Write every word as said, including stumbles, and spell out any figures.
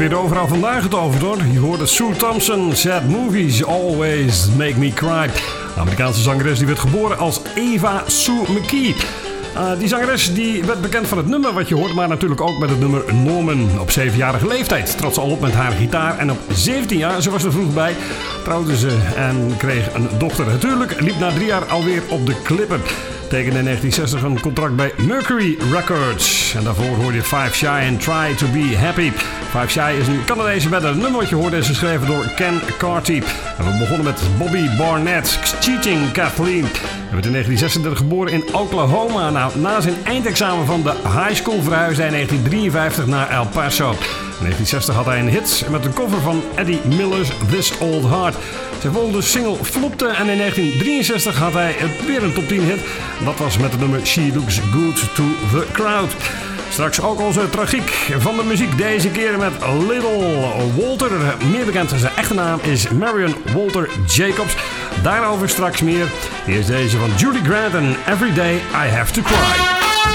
weer overal vandaan getoverd hoor. Je hoorde Sue Thompson, Sad Movies Always Make Me Cry. De Amerikaanse zangeres die werd geboren als Eva Sue McKee. Uh, die zangeres die werd bekend van het nummer wat je hoort, maar natuurlijk ook met het nummer Norman. Op zevenjarige leeftijd trad ze al op met haar gitaar en op zeventien jaar, ze was er vroeg bij, trouwde ze en kreeg een dochter. Natuurlijk liep na drie jaar alweer op de klippen. Tekende in negentien zestig een contract bij Mercury Records. En daarvoor hoorde je Five Shy and Try to Be Happy. Five Shy is een Canadese band. Het nummer wat je hoorde is geschreven door Ken Carty. En we begonnen met Bobby Barnett, Cheating Kathleen. Hij werd in negentien zesendertig geboren in Oklahoma. Nou, na zijn eindexamen van de high school verhuisde hij in negentien drieënvijftig naar El Paso. In negentien zestig had hij een hit met een cover van Eddie Miller's This Old Heart. Zijn volgende single flopte en in negentien drieënzestig had hij weer een top tien hit. Dat was met het nummer She Looks Good to the Crowd. Straks ook onze tragiek van de muziek. Deze keer met Little Walter. Meer bekend zijn echte naam is Marion Walter Jacobs. Daarover straks meer. Hier is deze van Judy Grant en Every Day I Have to Cry.